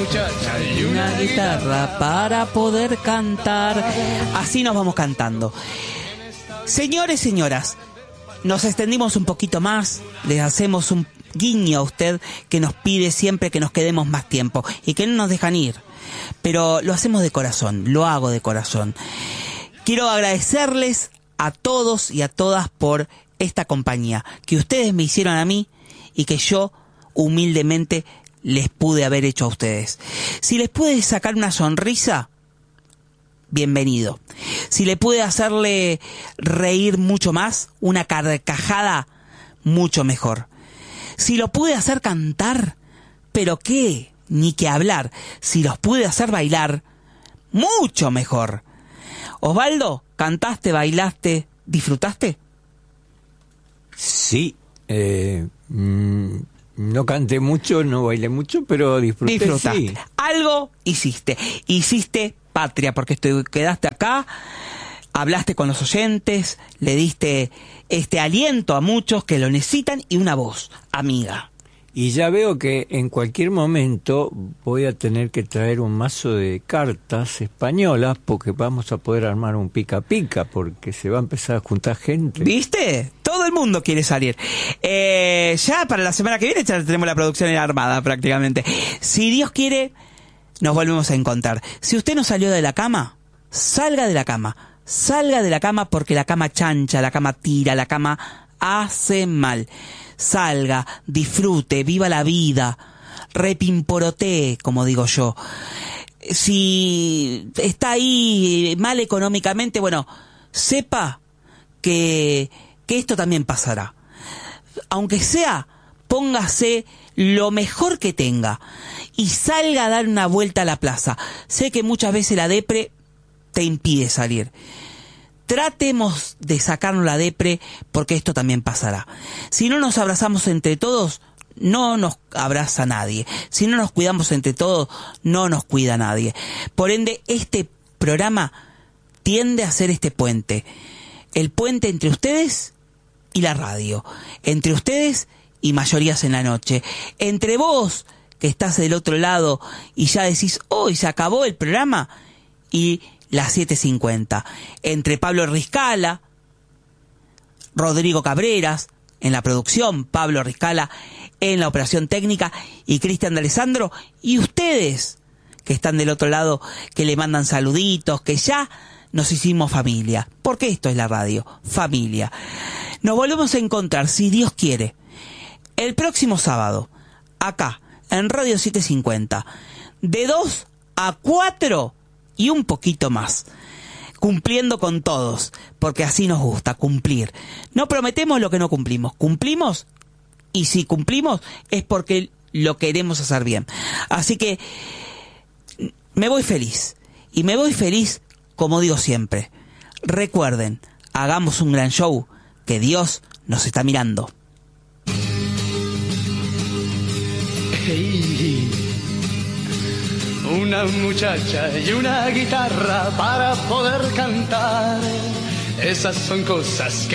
muchacha y una guitarra para poder cantar. Así nos vamos cantando. Señores, señoras, nos extendimos un poquito más, les hacemos un guiño a usted que nos pide siempre que nos quedemos más tiempo y que no nos dejan ir. Pero lo hacemos de corazón, lo hago de corazón. Quiero agradecerles a todos y a todas por esta compañía que ustedes me hicieron a mí y que yo humildemente les pude haber hecho a ustedes. Si les pude sacar una sonrisa, bienvenido. Si le pude hacerle reír mucho más, una carcajada, mucho mejor. Si lo pude hacer cantar, pero qué, ni que hablar. Si los pude hacer bailar, mucho mejor. Osvaldo, ¿cantaste, bailaste, disfrutaste? Sí, no canté mucho, no bailé mucho, pero disfruté. Sí. Algo hiciste patria, porque quedaste acá, hablaste con los oyentes, le diste este aliento a muchos que lo necesitan y una voz amiga. Y ya veo que en cualquier momento voy a tener que traer un mazo de cartas españolas porque vamos a poder armar un pica pica porque se va a empezar a juntar gente. ¿Viste? Todo el mundo quiere salir. Ya para la semana que viene ya tenemos la producción armada prácticamente. Si Dios quiere, nos volvemos a encontrar. Si usted no salió de la cama, salga de la cama. Salga de la cama porque la cama chancha, la cama tira, la cama hace mal. Salga, disfrute, viva la vida, repimporotee, como digo yo. Si está ahí mal económicamente, bueno, sepa que esto también pasará. Aunque sea, póngase lo mejor que tenga y salga a dar una vuelta a la plaza. Sé que muchas veces la depre te impide salir. Tratemos de sacarnos la depre porque esto también pasará. Si no nos abrazamos entre todos, no nos abraza nadie. Si no nos cuidamos entre todos, no nos cuida nadie. Por ende, este programa tiende a ser este puente. El puente entre ustedes y la radio. Entre ustedes y Mayorías en la Noche. Entre vos, que estás del otro lado y ya decís, hoy se acabó el programa, y las 7:50. Entre Pablo Riscala, Rodrigo Cabreras en la producción, Pablo Riscala en la operación técnica y Cristian de Alessandro, y ustedes que están del otro lado, que le mandan saluditos, que ya nos hicimos familia, porque esto es la radio, familia. Nos volvemos a encontrar, si Dios quiere, el próximo sábado, acá, en Radio 750, de 2 a 4 y un poquito más, cumpliendo con todos, porque así nos gusta, cumplir. No prometemos lo que no cumplimos, cumplimos, y si cumplimos es porque lo queremos hacer bien. Así que me voy feliz, y me voy feliz como digo siempre. Recuerden, hagamos un gran show, que Dios nos está mirando. Hey. Una muchacha y una guitarra para poder cantar. Esas son cosas que